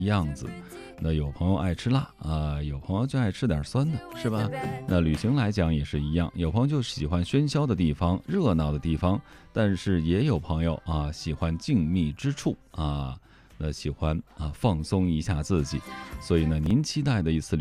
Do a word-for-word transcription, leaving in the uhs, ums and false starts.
样子。那有朋友爱吃辣啊，有朋友就爱吃点酸的，是吧？那旅行来讲也是一样，有朋友就喜欢喧嚣的地方、热闹的地方，但是也有朋友啊喜欢静谧之处啊，那喜欢啊放松一下自己。所以呢，您期待的一次旅